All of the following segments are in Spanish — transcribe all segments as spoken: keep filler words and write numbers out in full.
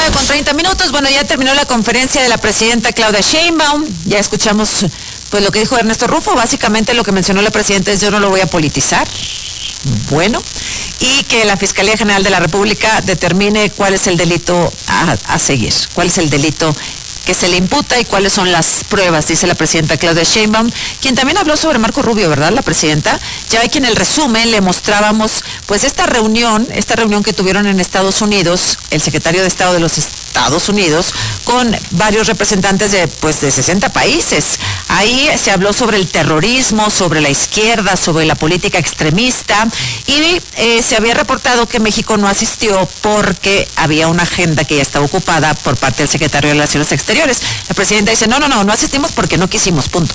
nueve con treinta minutos. Bueno, ya terminó la conferencia de la presidenta Claudia Sheinbaum. Ya escuchamos pues lo que dijo Ernesto Rufo. Básicamente lo que mencionó la presidenta es: yo no lo voy a politizar. Bueno, y que la Fiscalía General de la República determine cuál es el delito a, a seguir, cuál es el delito que se le imputa y cuáles son las pruebas, dice la presidenta Claudia Sheinbaum, quien también habló sobre Marco Rubio, ¿verdad, la presidenta? Ya ve que en el resumen le mostrábamos, pues, esta reunión, esta reunión que tuvieron en Estados Unidos, el secretario de Estado de los Estados Unidos, con varios representantes de, pues, de sesenta países. Ahí se habló sobre el terrorismo, sobre la izquierda, sobre la política extremista, y eh, se había reportado que México no asistió porque había una agenda que ya estaba ocupada por parte del secretario de Relaciones Exteriores. La presidenta dice: no, no, no, no asistimos porque no quisimos, punto.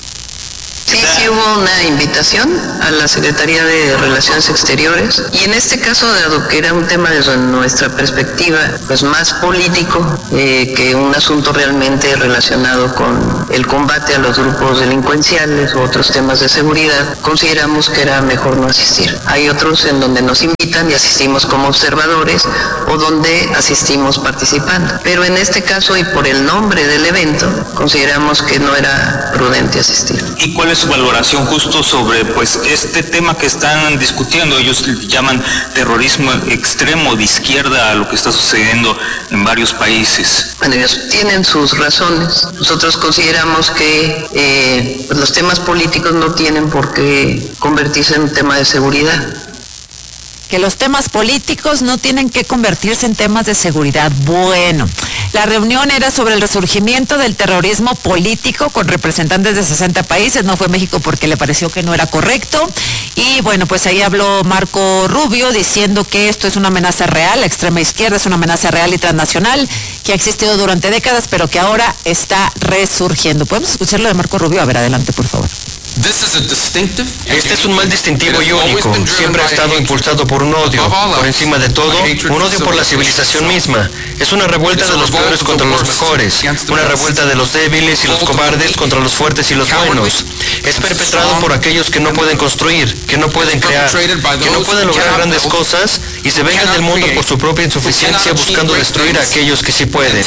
Sí, sí hubo una invitación a la Secretaría de Relaciones Exteriores, y en este caso, dado que era un tema desde nuestra perspectiva pues más político eh, que un asunto realmente relacionado con el combate a los grupos delincuenciales u otros temas de seguridad, consideramos que era mejor no asistir. Hay otros en donde nos invitan y asistimos como observadores, o donde asistimos participando, pero en este caso y por el nombre del evento consideramos que no era prudente asistir. ¿Y cuál es su valoración justo sobre pues este tema que están discutiendo? Ellos llaman terrorismo extremo de izquierda a lo que está sucediendo en varios países. Bueno, ellos tienen sus razones. Nosotros consideramos que eh, pues los temas políticos no tienen por qué convertirse en un tema de seguridad. Que los temas políticos no tienen que convertirse en temas de seguridad. Bueno, la reunión era sobre el resurgimiento del terrorismo político con representantes de sesenta países. No fue México porque le pareció que no era correcto. Y bueno, pues ahí habló Marco Rubio diciendo que esto es una amenaza real, la extrema izquierda es una amenaza real y transnacional que ha existido durante décadas, pero que ahora está resurgiendo. ¿Podemos escucharlo de Marco Rubio? A ver, adelante, por favor. Este es un mal distintivo y único. Siempre ha estado impulsado por un odio. Por encima de todo, un odio por la civilización misma. Es una revuelta de los peores contra los mejores. Una revuelta de los débiles y los cobardes contra los fuertes y los buenos. Es perpetrado por aquellos que no pueden construir, que no pueden crear, que no pueden lograr grandes cosas y se vengan del mundo por su propia insuficiencia, buscando destruir a aquellos que sí pueden.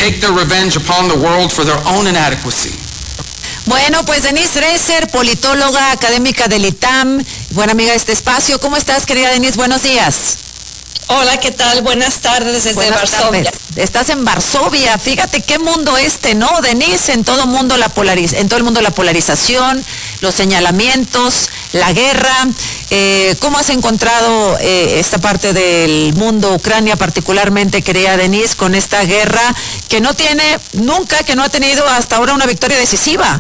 Bueno, pues Denise Dresser, politóloga, académica del I T A M, buena amiga de este espacio. ¿Cómo estás, querida Denise? Buenos días. Hola, ¿qué tal? Buenas tardes desde Buenas Varsovia. Tardes. Estás en Varsovia. Fíjate qué mundo este, ¿no, Denise? En todo mundo la polariz en todo el mundo la polarización, los señalamientos, la guerra. Eh, ¿Cómo has encontrado eh, esta parte del mundo, Ucrania particularmente, querida Denise, con esta guerra que no tiene nunca, que no ha tenido hasta ahora una victoria decisiva?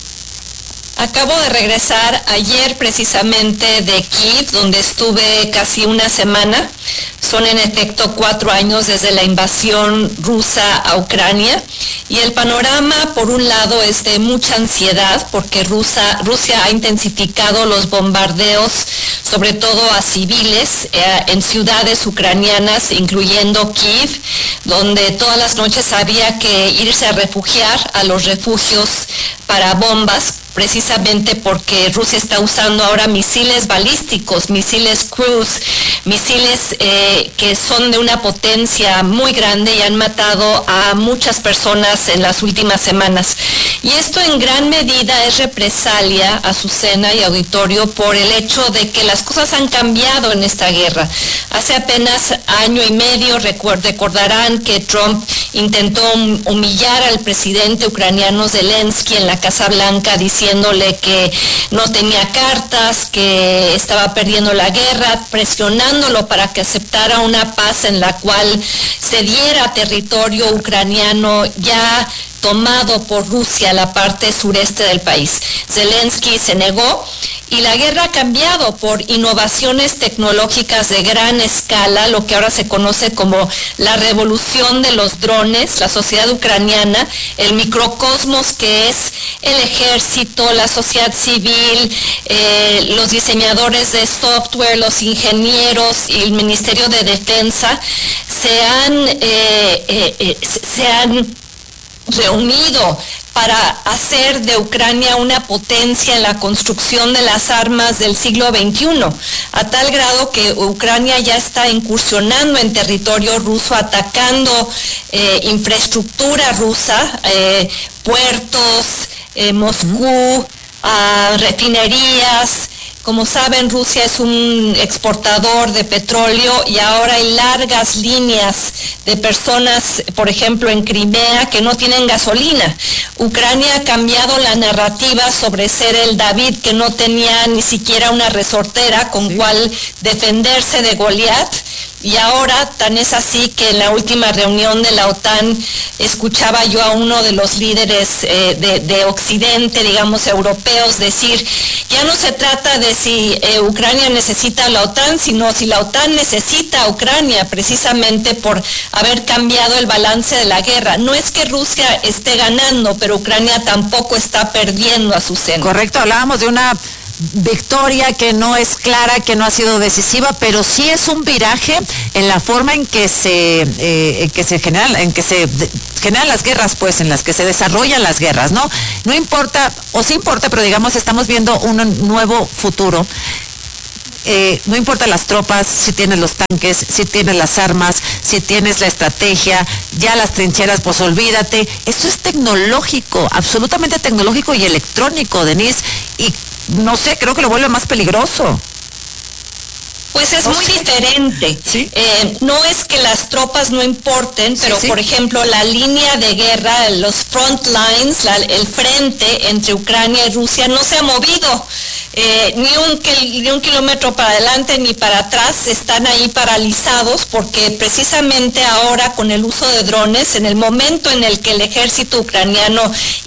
Acabo de regresar ayer precisamente de Kiev, donde estuve casi una semana. Son en efecto cuatro años desde la invasión rusa a Ucrania, y el panorama por un lado es de mucha ansiedad porque Rusia, Rusia ha intensificado los bombardeos sobre todo a civiles eh, en ciudades ucranianas, incluyendo Kiev, donde todas las noches había que irse a refugiar a los refugios para bombas, precisamente porque Rusia está usando ahora misiles balísticos, misiles cruise, misiles eh, que son de una potencia muy grande y han matado a muchas personas en las últimas semanas. Y esto en gran medida es represalia, Azucena y auditorio, por el hecho de que las cosas han cambiado en esta guerra. Hace apenas año y medio recordarán que Trump intentó humillar al presidente ucraniano Zelensky en la Casa Blanca, diciéndole que no tenía cartas, que estaba perdiendo la guerra, presionándolo para que aceptara una paz en la cual se diera territorio ucraniano ya tomado por Rusia, la parte sureste del país. Zelensky se negó y la guerra ha cambiado por innovaciones tecnológicas de gran escala, lo que ahora se conoce como la revolución de los drones, la sociedad ucraniana, el microcosmos que es el ejército, la sociedad civil, eh, los diseñadores de software, los ingenieros y el Ministerio de Defensa se han, eh, eh, eh, se han reunido para hacer de Ucrania una potencia en la construcción de las armas del siglo veintiuno, a tal grado que Ucrania ya está incursionando en territorio ruso, atacando eh, infraestructura rusa, eh, puertos, eh, Moscú, uh, refinerías. Como saben, Rusia es un exportador de petróleo y ahora hay largas líneas de personas, por ejemplo, en Crimea, que no tienen gasolina. Ucrania ha cambiado la narrativa sobre ser el David que no tenía ni siquiera una resortera con sí. cual defenderse de Goliat. Y ahora tan es así que en la última reunión de la OTAN escuchaba yo a uno de los líderes eh, de, de Occidente, digamos, europeos, decir, ya no se trata de si eh, Ucrania necesita a la OTAN, sino si la OTAN necesita a Ucrania, precisamente por haber cambiado el balance de la guerra. No es que Rusia esté ganando, pero Ucrania tampoco está perdiendo a su seno. Correcto, hablábamos de una victoria que no es clara, que no ha sido decisiva, pero sí es un viraje en la forma en que se eh, en que se generan, en que se de, generan las guerras, pues, en las que se desarrollan las guerras, ¿no? No importa, o sí importa, pero digamos estamos viendo un nuevo futuro. Eh, no importa las tropas, si tienes los tanques, si tienes las armas, si tienes la estrategia, ya las trincheras, pues olvídate. Esto es tecnológico, absolutamente tecnológico y electrónico, Denise, y no sé, creo que lo vuelve más peligroso. Pues es muy diferente. ¿Sí? Eh, no es que las tropas no importen, pero sí, sí. por ejemplo, la línea de guerra, los front lines, la, el frente entre Ucrania y Rusia no se ha movido. Eh, ni, un, ni un kilómetro para adelante ni para atrás, están ahí paralizados porque precisamente ahora con el uso de drones, en el momento en el que el ejército ucraniano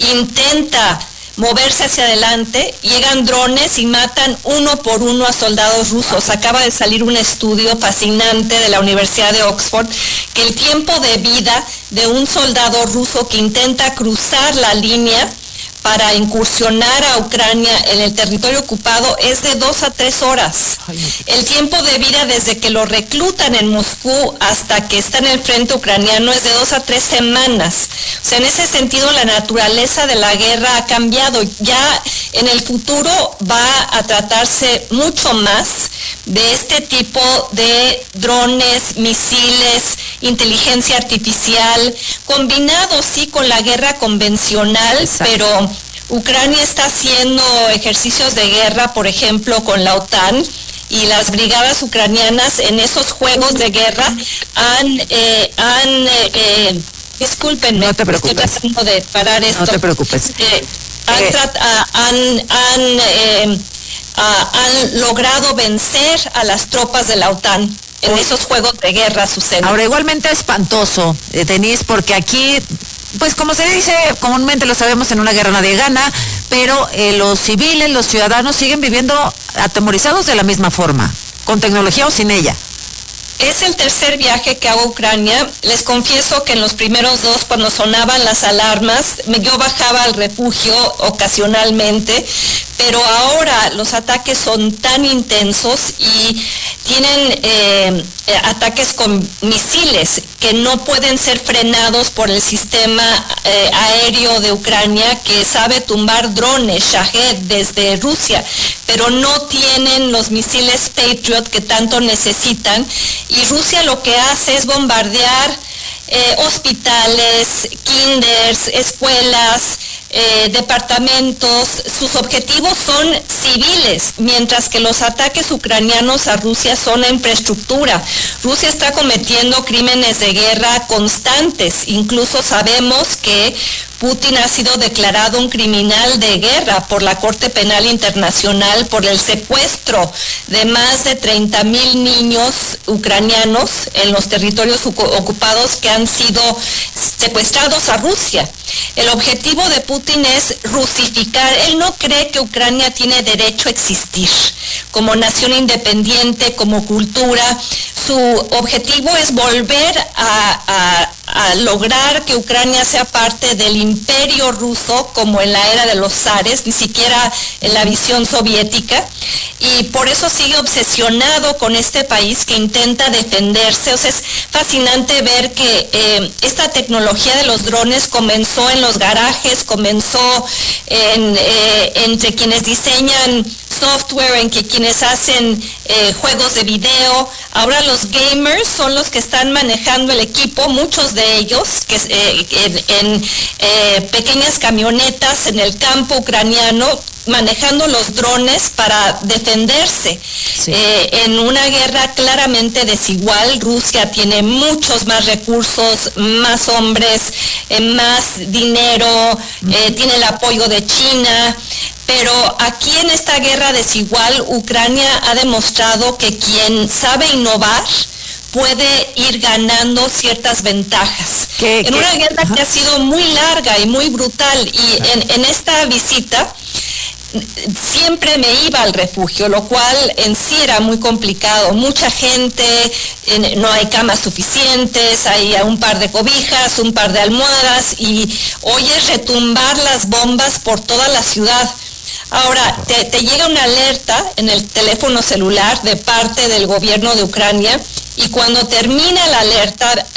intenta moverse hacia adelante, llegan drones y matan uno por uno a soldados rusos. Acaba de salir un estudio fascinante de la Universidad de Oxford que el tiempo de vida de un soldado ruso que intenta cruzar la línea para incursionar a Ucrania en el territorio ocupado es de dos a tres horas. El tiempo de vida desde que lo reclutan en Moscú hasta que está en el frente ucraniano es de dos a tres semanas. O sea, en ese sentido la naturaleza de la guerra ha cambiado. Ya en el futuro va a tratarse mucho más de este tipo de drones, misiles, inteligencia artificial, combinados sí con la guerra convencional. Exacto. Pero Ucrania está haciendo ejercicios de guerra, por ejemplo, con la OTAN, y las brigadas ucranianas en esos juegos de guerra han, eh, han eh, eh, discúlpenme, no te preocupes. Estoy tratando de parar esto. No te preocupes. Eh, han, eh. trat, uh, han, han, eh, uh, han logrado vencer a las tropas de la OTAN en esos juegos de guerra, Susana. Ahora, igualmente espantoso, eh, Denise, porque aquí, pues como se dice, comúnmente lo sabemos, en una guerra nadie gana, pero eh, los civiles, los ciudadanos siguen viviendo atemorizados de la misma forma, con tecnología o sin ella. Es el tercer viaje que hago a Ucrania. Les confieso que en los primeros dos, cuando sonaban las alarmas, yo bajaba al refugio ocasionalmente, pero ahora los ataques son tan intensos y tienen eh, ataques con misiles que no pueden ser frenados por el sistema eh, aéreo de Ucrania, que sabe tumbar drones Shahed desde Rusia, pero no tienen los misiles Patriot que tanto necesitan, y Rusia lo que hace es bombardear eh, hospitales, kinders, escuelas, Eh, departamentos. Sus objetivos son civiles, mientras que los ataques ucranianos a Rusia son a infraestructura. Rusia está cometiendo crímenes de guerra constantes. Incluso sabemos que Putin ha sido declarado un criminal de guerra por la Corte Penal Internacional por el secuestro de más de treinta mil niños ucranianos en los territorios ocupados que han sido secuestrados a Rusia. El objetivo de Putin es rusificar. Él no cree que Ucrania tiene derecho a existir como nación independiente, como cultura. Su objetivo es volver a, a, a para lograr que Ucrania sea parte del imperio ruso como en la era de los zares, ni siquiera en la visión soviética, y por eso sigue obsesionado con este país que intenta defenderse. O sea, es fascinante ver que eh, esta tecnología de los drones comenzó en los garajes, comenzó en, eh, entre quienes diseñan software, en que quienes hacen eh, juegos de video. Ahora los gamers son los que están manejando el equipo, muchos de ellos que eh, en, en eh, pequeñas camionetas en el campo ucraniano, manejando los drones para defenderse. Sí. Eh, en una guerra claramente desigual, Rusia tiene muchos más recursos, más hombres, eh, más dinero, eh, tiene el apoyo de China, pero aquí en esta guerra desigual, Ucrania ha demostrado que quien sabe innovar puede ir ganando ciertas ventajas. ¿Qué, en qué? Una guerra Ajá. que ha sido muy larga y muy brutal, y en, en esta visita siempre me iba al refugio, lo cual en sí era muy complicado. Mucha gente, no hay camas suficientes, hay un par de cobijas, un par de almohadas, y oyes retumbar las bombas por toda la ciudad. Ahora, te, te llega una alerta en el teléfono celular de parte del gobierno de Ucrania, y cuando termina la alerta,